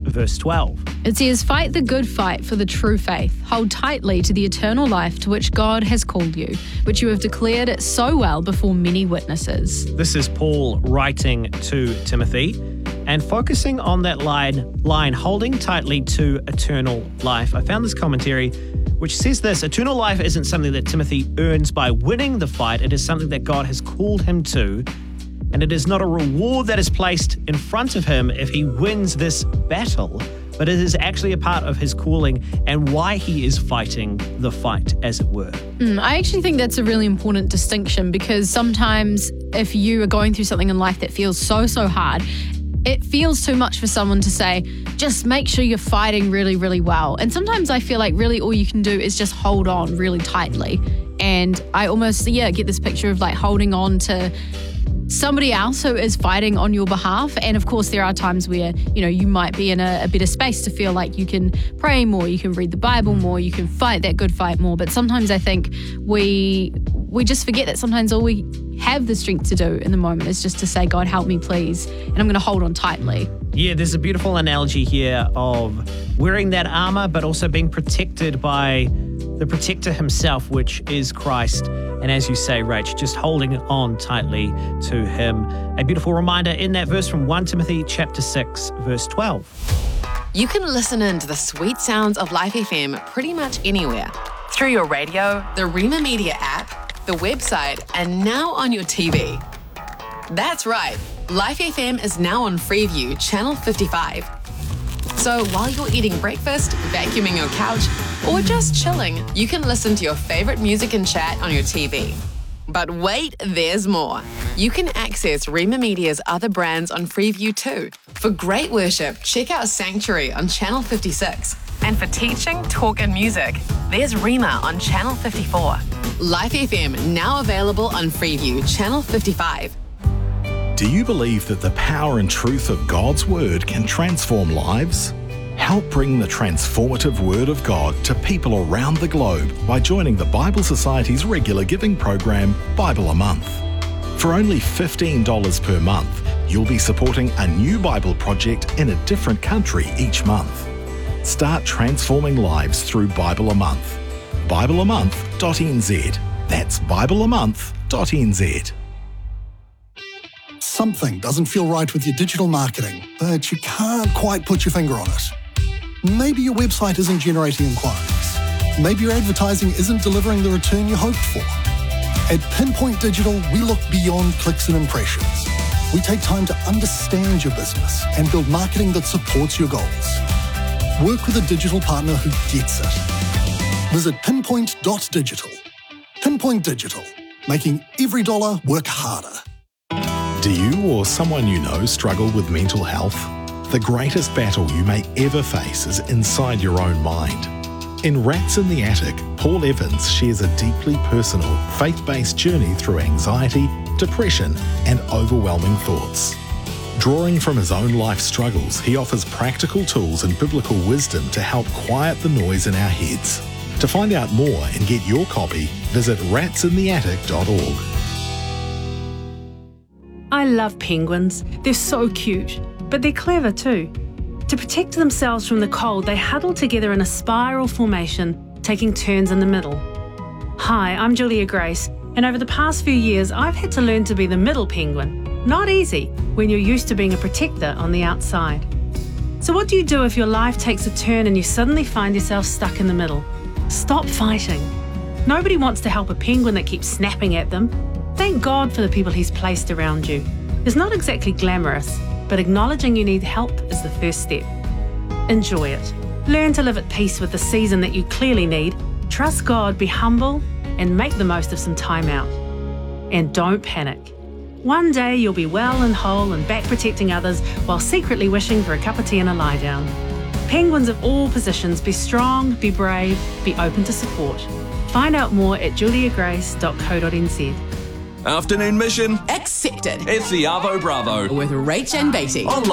verse 12. It says, "Fight the good fight for the true faith. Hold tightly to the eternal life to which God has called you, which you have declared so well before many witnesses." This is Paul writing to Timothy and focusing on that line, holding tightly to eternal life. I found this commentary which says this: eternal life isn't something that Timothy earns by winning the fight. It is something that God has called him to, and it is not a reward that is placed in front of him if he wins this battle, but it is actually a part of his calling and why he is fighting the fight, as it were. I actually think that's a really important distinction, because sometimes if you are going through something in life that feels so hard, it feels too much for someone to say, just make sure you're fighting really, really well. And sometimes I feel like really all you can do is just hold on really tightly. And I almost, get this picture of like holding on to somebody else who is fighting on your behalf. And of course, there are times where, you might be in a better space to feel like you can pray more, you can read the Bible more, you can fight that good fight more. But sometimes I think we just forget that sometimes all we have the strength to do in the moment is just to say, God, help me, please. And I'm going to hold on tightly. Yeah, there's a beautiful analogy here of wearing that armor, but also being protected by the protector himself, which is Christ. And as you say, Rach, just holding on tightly to him. A beautiful reminder in that verse from 1 Timothy chapter 6, verse 12. You can listen in to the sweet sounds of Life FM pretty much anywhere. Through your radio, the Rima Media app, the website, and now on your TV. That's right, Life FM is now on Freeview, channel 55. So while you're eating breakfast, vacuuming your couch, or just chilling, you can listen to your favorite music and chat on your TV. But wait, there's more. You can access Rima Media's other brands on Freeview too. For great worship, check out Sanctuary on channel 56. And for teaching, talk and music, there's Rima on channel 54. Life FM now available on Freeview, channel 55. Do you believe that the power and truth of God's Word can transform lives? Help bring the transformative Word of God to people around the globe by joining the Bible Society's regular giving program, Bible a Month. For only $15 per month, you'll be supporting a new Bible project in a different country each month. Start transforming lives through Bible a Month. BibleAmonth.nz. That's BibleAmonth.nz. Something doesn't feel right with your digital marketing, but you can't quite put your finger on it. Maybe your website isn't generating inquiries. Maybe your advertising isn't delivering the return you hoped for. At Pinpoint Digital, we look beyond clicks and impressions. We take time to understand your business and build marketing that supports your goals. Work with a digital partner who gets it. Visit pinpoint.digital. Pinpoint Digital, making every dollar work harder. Do you or someone you know struggle with mental health? The greatest battle you may ever face is inside your own mind. In Rats in the Attic, Paul Evans shares a deeply personal, faith-based journey through anxiety, depression, and overwhelming thoughts. Drawing from his own life struggles, he offers practical tools and biblical wisdom to help quiet the noise in our heads. To find out more and get your copy, visit ratsintheattic.org. I love penguins. They're so cute, but they're clever too. To protect themselves from the cold, they huddle together in a spiral formation, taking turns in the middle. Hi, I'm Julia Grace, and over the past few years, I've had to learn to be the middle penguin. Not easy when you're used to being a protector on the outside. So what do you do if your life takes a turn and you suddenly find yourself stuck in the middle? Stop fighting. Nobody wants to help a penguin that keeps snapping at them. Thank God for the people He's placed around you. It's not exactly glamorous, but acknowledging you need help is the first step. Enjoy it. Learn to live at peace with the season that you clearly need. Trust God, be humble, and make the most of some time out. And don't panic. One day you'll be well and whole and back protecting others while secretly wishing for a cup of tea and a lie down. Penguins of all positions, be strong, be brave, be open to support. Find out more at juliagrace.co.nz. Afternoon mission Accepted. It's the Arvo Bravo With Rach and Beatty. on